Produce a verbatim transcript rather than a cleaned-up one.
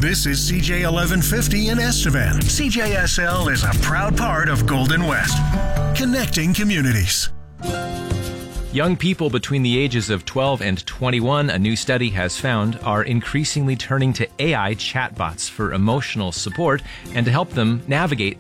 This is C J eleven fifty in Estevan. C J S L is a proud part of Golden West, connecting communities. Young people between the ages of twelve and twenty-one, a new study has found, are increasingly turning to A I chatbots for emotional support and to help them navigate